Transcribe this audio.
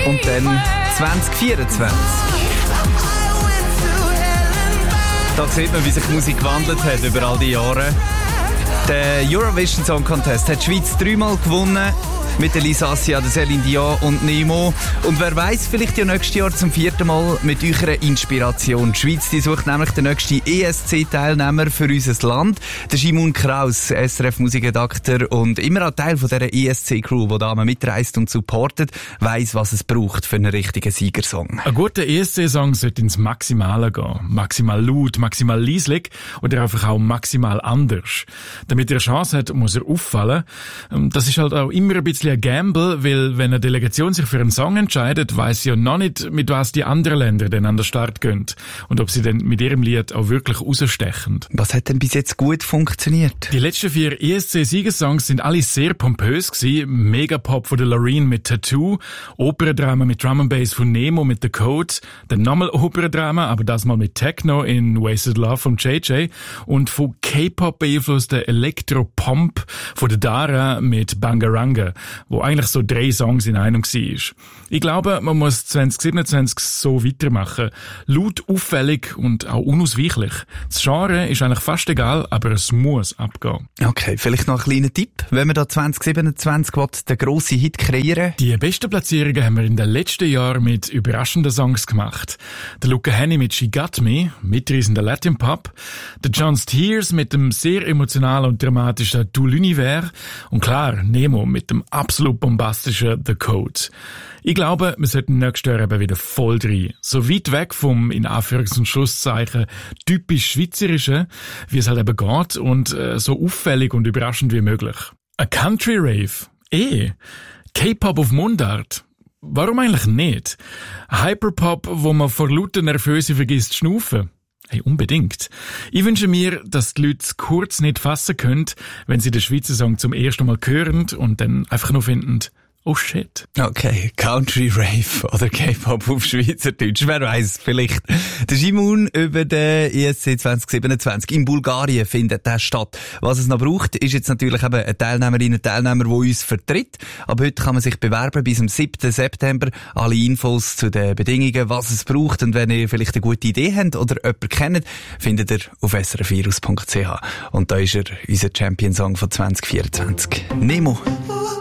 Und dann 2024. Da sieht man, wie sich die Musik gewandelt hat über all die Jahre. Der Eurovision Song Contest hat die Schweiz 3-mal gewonnen. Mit der Lisa Assia, der Céline Dion und Nemo. Und wer weiss, vielleicht ja nächstes Jahr zum 4. Mal mit eurer Inspiration. Die Schweiz, die sucht nämlich den nächsten ESC-Teilnehmer für unser Land. Der Simon Kraus, SRF-Musikredakteur und immer ein Teil von dieser ESC-Crew, die da mitreist und supportet, weiss, was es braucht für einen richtigen Siegersong. Ein guter ESC-Song sollte ins Maximale gehen. Maximal laut, maximal leislich oder einfach auch maximal anders. Damit er eine Chance hat, muss er auffallen. Das ist halt auch immer ein bisschen ein Gamble, weil wenn eine Delegation sich für einen Song entscheidet, weiss sie ja noch nicht, mit was die anderen Länder denn an den Start gehen und ob sie dann mit ihrem Lied auch wirklich rausstechen. Was hat denn bis jetzt gut funktioniert? Die letzten 4 ESC-Siegersongs sind alle sehr pompös gewesen. Megapop von der Loreen mit Tattoo, Operndrama mit Drum and Bass von Nemo mit The Code, dann nochmal Operndrama, aber das mal mit Techno in Wasted Love von JJ und von K-Pop beeinflusster Elektropomp von der Dara mit Bangaranga, wo eigentlich so 3 Songs in einem war. Ich glaube, man muss 2027 so weitermachen. Laut, auffällig und auch unausweichlich. Das Genre ist eigentlich fast egal, aber es muss abgehen. Okay, vielleicht noch ein kleiner Tipp. Wenn wir da 2027 den grossen Hit kreieren. Die besten Platzierungen haben wir in den letzten Jahren mit überraschenden Songs gemacht. Der Luca Hänni mit She Got Me, mitreisender Latin Pop. Der John Steers mit dem sehr emotionalen und dramatischen Du l'Univers. Und klar, Nemo mit dem absolut bombastischen The Code. Ich glaube, wir sollten nächstes Jahr eben wieder voll rein. So weit weg vom, in Anführungs- und Schlusszeichen, typisch Schweizerischen, wie es halt eben geht, und so auffällig und überraschend wie möglich. Ein Country Rave? K-Pop auf Mundart? Warum eigentlich nicht? Hyperpop, wo man vor lauter Nervöse vergisst zu schnaufen? Hey, unbedingt. Ich wünsche mir, dass die Leute es kurz nicht fassen können, wenn sie den Schweizer Song zum ersten Mal hören und dann einfach nur finden, oh shit. Okay, Country Rave oder K-Pop auf Schweizerdeutsch, wer weiss, vielleicht. Der Simon über den ESC 2027 in Bulgarien findet der statt. Was es noch braucht, ist jetzt natürlich eben eine Teilnehmerin, ein Teilnehmer, der uns vertritt. Aber heute kann man sich bewerben bis am 7. September. Alle Infos zu den Bedingungen, was es braucht, und wenn ihr vielleicht eine gute Idee habt oder jemanden kennt, findet ihr auf srfvirus.ch. Und da ist er, unser Champion-Song von 2024. Nemo.